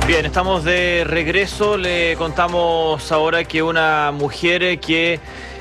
Bien, estamos de regreso. Le contamos ahora que una mujer que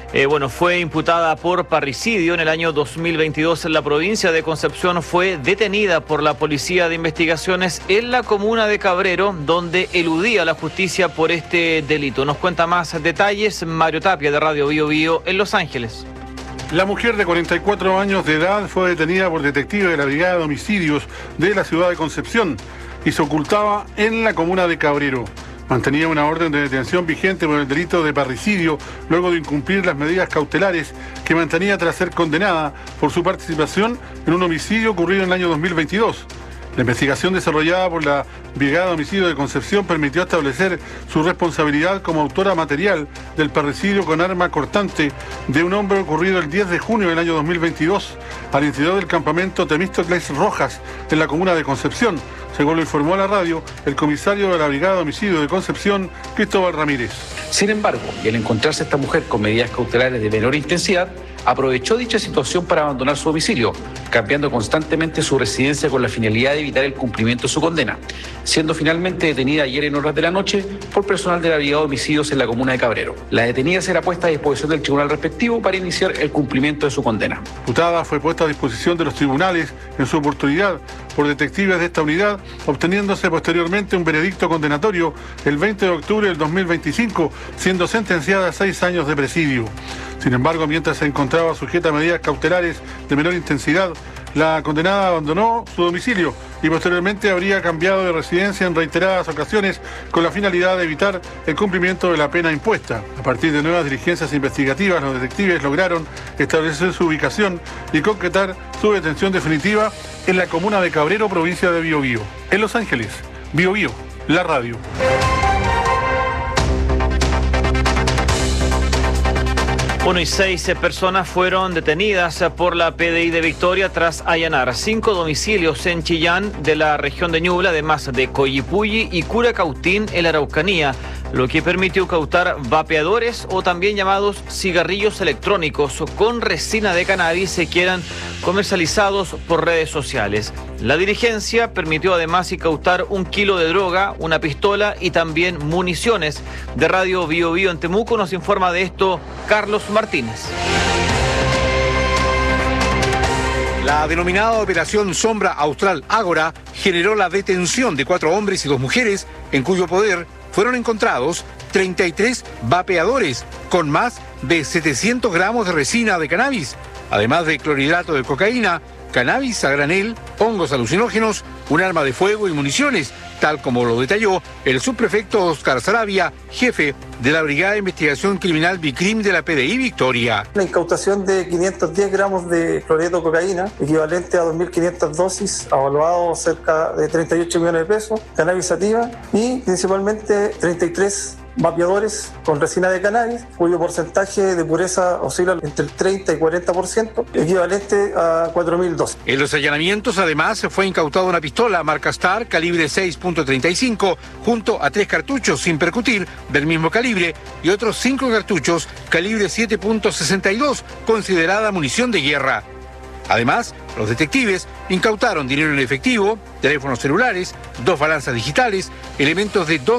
fue imputada por parricidio en el año 2022 en la provincia de Concepción fue detenida por la Policía de Investigaciones en la comuna de Cabrero, donde eludía la justicia por este delito. Nos cuenta más detalles Mario Tapia de Radio Bio Bio en Los Ángeles. La mujer de 44 años de edad fue detenida por detectives de la Brigada de Homicidios de la ciudad de Concepción y se ocultaba en la comuna de Cabrero. Mantenía una orden de detención vigente por el delito de parricidio luego de incumplir las medidas cautelares que mantenía tras ser condenada por su participación en un homicidio ocurrido en el año 2022. La investigación desarrollada por la Brigada de Homicidio de Concepción permitió establecer su responsabilidad como autora material del parricidio con arma cortante de un hombre ocurrido el 10 de junio del año 2022 al interior del campamento Temístocles Rojas en la comuna de Concepción, según lo informó a la radio el comisario de la Brigada de Homicidio de Concepción, Cristóbal Ramírez. Sin embargo, y al encontrarse esta mujer con medidas cautelares de menor intensidad, aprovechó dicha situación para abandonar su domicilio, cambiando constantemente su residencia con la finalidad de evitar el cumplimiento de su condena, siendo finalmente detenida ayer en horas de la noche por personal de la Brigada de Homicidios en la comuna de Cabrero. La detenida será puesta a disposición del tribunal respectivo para iniciar el cumplimiento de su condena. La imputada fue puesta a disposición de los tribunales en su oportunidad por detectives de esta unidad, obteniéndose posteriormente un veredicto condenatorio el 20 de octubre del 2025, siendo sentenciada a 6 años de presidio. Sin embargo, mientras se encontraba sujeta a medidas cautelares de menor intensidad, la condenada abandonó su domicilio y posteriormente habría cambiado de residencia en reiteradas ocasiones con la finalidad de evitar el cumplimiento de la pena impuesta. A partir de nuevas diligencias investigativas, los detectives lograron establecer su ubicación y concretar su detención definitiva en la comuna de Cabrero, provincia de Bio Bio. En Los Ángeles, Bio Bio, la radio. Y 6 personas fueron detenidas por la PDI de Victoria tras allanar 5 domicilios en Chillán de la región de Ñuble, además de Coyipulli y Curacautín en la Araucanía, lo que permitió cautar vapeadores o también llamados cigarrillos electrónicos con resina de cannabis que eran comercializados por redes sociales. La diligencia permitió además incautar 1 kilo de droga, una pistola y también municiones. De Radio Bio Bio en Temuco nos informa de esto Carlos Martínez. La denominada Operación Sombra Austral Ágora generó la detención de 4 hombres y 2 mujeres, en cuyo poder fueron encontrados 33 vapeadores con más de 700 gramos de resina de cannabis, además de clorhidrato de cocaína, cannabis a granel, hongos alucinógenos, un arma de fuego y municiones, tal como lo detalló el subprefecto Oscar Sarabia, jefe de la Brigada de Investigación Criminal BICRIM de la PDI Victoria. La incautación de 510 gramos de clorhidrato de cocaína, equivalente a 2.500 dosis, avaluado cerca de 38 millones de pesos, cannabis sativa y principalmente 33 vapeadores con resina de cannabis, cuyo porcentaje de pureza oscila entre el 30 y 40%, equivalente a 4.000 dosis. En los allanamientos, además, fue incautada una pistola marca Star calibre 6.35 junto a 3 cartuchos sin percutir del mismo calibre y otros 5 cartuchos calibre 7.62 considerada munición de guerra. Además, los detectives incautaron dinero en efectivo, teléfonos celulares, 2 balanzas digitales, elementos de 2